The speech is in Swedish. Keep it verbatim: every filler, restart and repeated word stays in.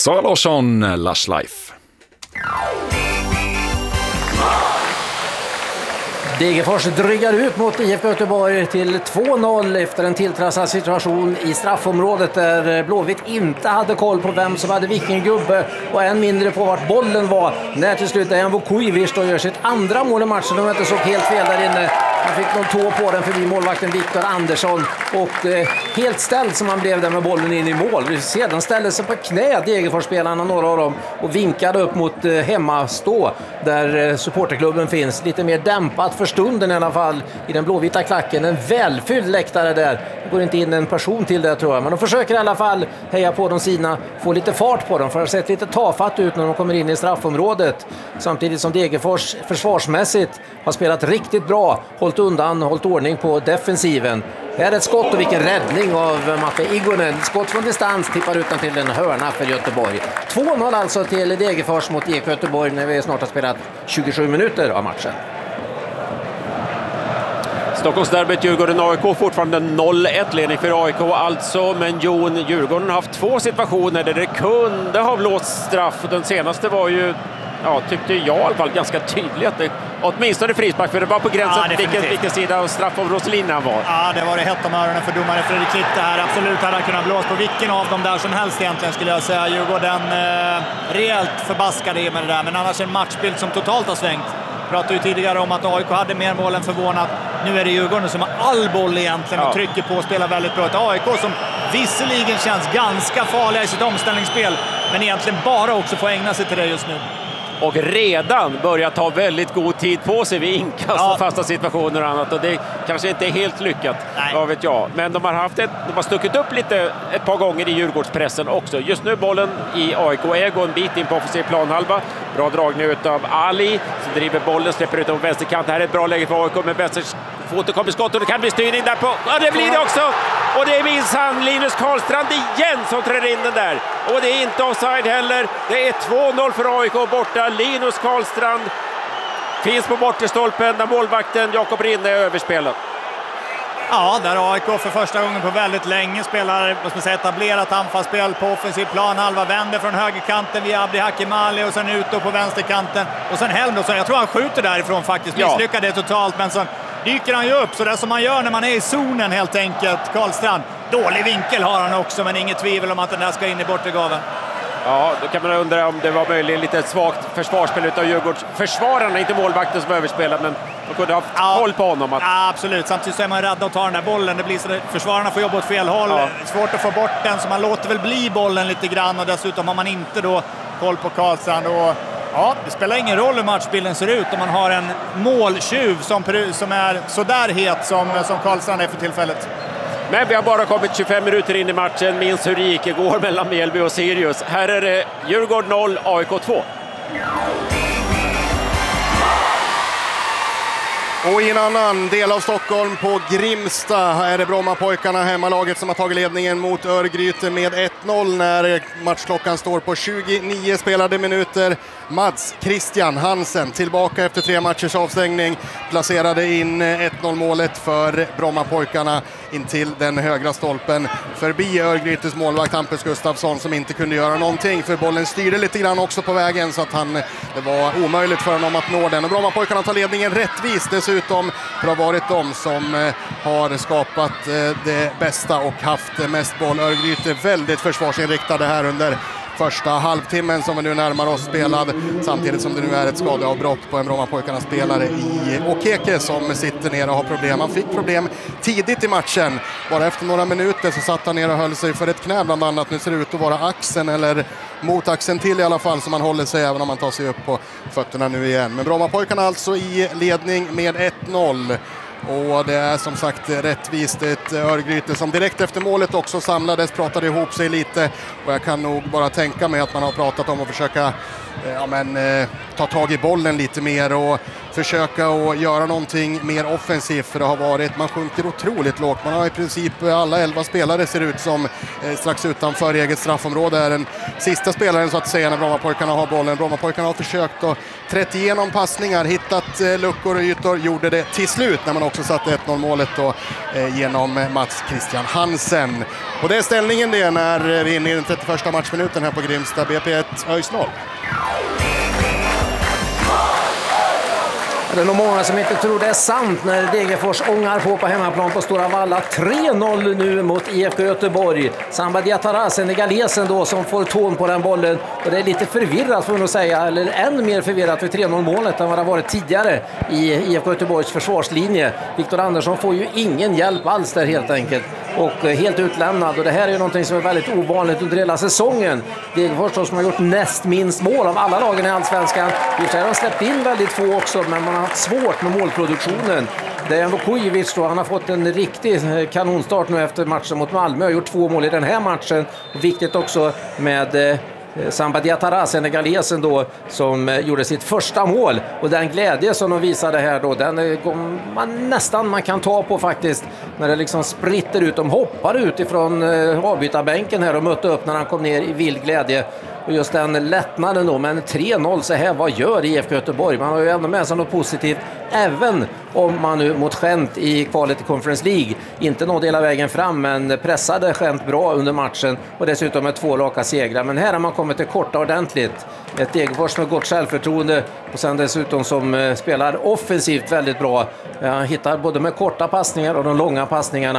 Sara Larsson, Lush Life. Degerfors drygar ut mot I F K Göteborg till två noll efter en tilltrassad situation i straffområdet där Blåvitt inte hade koll på vem som hade vilken gubbe och än mindre på vart bollen var. När till slut Dejan Vukovic då gör sitt andra mål i matchen, de inte såg helt fel där inne. Han fick någon tå på den förbi målvakten Viktor Andersson och eh, helt ställd som han blev där med bollen in i mål. Sedan ställde sig på knä Degerfors-spelarna, några av dem, och vinkade upp mot eh, hemmastå där eh, supporterklubben finns. Lite mer dämpat för stunden i alla fall i den blåvita klacken. En välfylld läktare där. Det går inte in en person till det tror jag. Men de försöker i alla fall heja på de sina, få lite fart på dem. För det har sett lite tafatt ut när de kommer in i straffområdet. Samtidigt som Degerfors försvarsmässigt har spelat riktigt bra. Hållit undan, hållit ordning på defensiven. Här är ett skott och vilken räddning av Matte Igonen. Skott från distans tippar utan till en hörna för Göteborg. två noll alltså till Degerfors mot I F K Göteborg när vi snart har spelat tjugosju minuter av matchen. Stockholmsderbyt Djurgården A I K, fortfarande noll ett ledning för A I K alltså, men Jon, Djurgården har haft två situationer där det kunde ha blåst straff. Den senaste var ju, ja, tyckte jag i alla fall, ganska tydligt att det åtminstone frispark, för det var på gränsen ja, vilken, vilken sida av straff av Roselina var. Ja, det var det hett om öronen för domare Fredrik Klitte här. Absolut hade han kunnat blåsa på vilken av dem där som helst egentligen, skulle jag säga. Djurgården eh, rejält förbaskade i med det där, men annars en matchbild som totalt har svängt. Pratade ju tidigare om att A I K hade mer mål än förvånat. Nu är det Djurgården som har all boll egentligen och ja. trycker på och spelar väldigt bra. Ett A I K som visserligen känns ganska farliga i sitt omställningsspel, men egentligen bara också får ägna sig till det just nu. Och redan börjar ta väldigt god tid på sig vid inkast ja. och fasta situationer och annat. Och det kanske inte är helt lyckat, vad vet jag. Men de har, haft ett, de har stuckit upp lite ett par gånger i Djurgårdspressen också. Just nu bollen i A I K-ägo en bit in på offensiv planhalva. Bra dragning utav Ali som driver bollen, släpper ut om vänsterkant. Det här är ett bra läge för A I K med vänsters foten kommer skott och det kan bli styrning där på. Ja, det blir det också! Och det är minsann Linus Karlstrand igen som träder in den där. Och det är inte offside heller. Det är två noll för A I K borta. Linus Karlstrand finns på bortestolpen där målvakten Jakob Rinne är överspelad. Ja, där A I K för första gången på väldigt länge spelar, vad ska man säga, etablerat anfallsspel på offensiv plan. Halva vänder från högerkanten via Abdi Hakimali och sen ut då på vänsterkanten. Och sen Helmdonsson, jag tror han skjuter därifrån faktiskt. Misslyckade ja. totalt, men så dyker han ju upp så där som man gör när man är i zonen helt enkelt. Karlstrand, dålig vinkel har han också, men inget tvivel om att den där ska in i bortegaven. Ja, då kan man undra om det var möjligen lite svagt försvarsspel utav Djurgårds försvararna, inte målvakten som överspelade, men de kunde ha haft ja, koll på honom. Att... Ja, absolut. Samtidigt så är man rädd att ta den där bollen. Det blir så att försvararna får jobba åt fel håll. Ja. Svårt att få bort den, så man låter väl bli bollen lite grann, och dessutom har man inte då koll på Karlstrand. Och ja, det spelar ingen roll hur matchbilden ser ut om man har en måltjuv som, som är så där het som, som Karlstrand är för tillfället. Men vi har bara kommit tjugofem minuter in i matchen. Minns hur det gick igår mellan Mjällby och Sirius. Här är det Djurgården noll, A I K två. Och i en annan del av Stockholm på Grimsta är det Brommapojkarna, hemmalaget, som har tagit ledningen mot Örgryte med ett noll när matchklockan står på tjugonio spelade minuter. Mats Christian Hansen tillbaka efter tre matchers avstängning placerade in ett noll målet för Brommapojkarna in till den högra stolpen förbi Örgrytes målvakt Hampus Gustafsson, som inte kunde göra någonting för bollen styrde lite grann också på vägen, så att han, det var omöjligt för honom att nå den. Och Brommapojkarna tar ledningen rättvist dessutom, för det har varit de som har skapat det bästa och haft mest boll. Örgryte väldigt försvarsinriktade här under första halvtimmen som vi nu närmar oss spelad, samtidigt som det nu är ett skadeavbrott på en Brommapojkarna spelare i Okeke som sitter ner och har problem. Han fick problem tidigt i matchen, bara efter några minuter så satt han ner och höll sig för ett knä bland annat. Nu ser det ut att vara axeln eller mot axeln till i alla fall, som han håller sig även om han tar sig upp på fötterna nu igen. Men Brommapojkarna alltså i ledning med ett noll. Och det är som sagt rättvist ett Örgryte som direkt efter målet också samlades, pratade ihop sig lite, och jag kan nog bara tänka mig att man har pratat om att försöka ja, men, eh, ta tag i bollen lite mer och försöka att göra någonting mer offensivt, för det har varit, man sjunker otroligt lågt. Man har i princip alla elva spelare ser ut som eh, strax utanför eget straffområde är den sista spelaren så att säga när Brommapojkarna har bollen. Brommapojkarna har försökt att trätt igenom passningar, hittat eh, luckor och ytor, gjorde det till slut när man också satte ett noll målet då, eh, genom Mats Christian Hansen. Och det är ställningen det när vi är inne i den trettioförsta matchminuten här på Grimsta. B P ett ÖIS noll. Det är nog många som inte tror det är sant när Degerfors ångar på på hemmaplan på Stora Valla. tre noll nu mot I F K Göteborg. Samba Diatara, senegalesen då, som får ton på den bollen. Och det är lite förvirrat får man säga, eller än mer förvirrat för tre noll målet än vad det har varit tidigare i I F K Göteborgs försvarslinje. Viktor Andersson får ju ingen hjälp alls där helt enkelt. Och helt utlämnad. Och det här är ju någonting som är väldigt ovanligt under hela säsongen. Degerfors som har gjort näst minst mål av alla lagen i Allsvenskan. Vi har släppt in väldigt få också, men man har haft svårt med målproduktionen. Dejan Vukojevic då, han har fått en riktig kanonstart nu efter matchen mot Malmö. Har gjort två mål i den här matchen. Och viktigt också med Samba Diatara, senegalesen då, som gjorde sitt första mål. Och den glädje som de visade här då, den man nästan man kan ta på faktiskt. När det liksom spritter ut, de hoppar ut ifrån avbytarbänken här och mötte upp när han kom ner i vild glädje. Och just den lättnaden då, men tre noll så här, vad gör I F K Göteborg? Man har ju ändå med sig något positivt, även om man nu mot Gent i kvalet i Conference League inte nådde hela vägen fram, men pressade Gent bra under matchen och dessutom med två raka segrar. Men här har man kommit till korta ordentligt. Ett Degerfors med gott självförtroende och sen dessutom som spelar offensivt väldigt bra. Han hittar både med korta passningar och de långa passningarna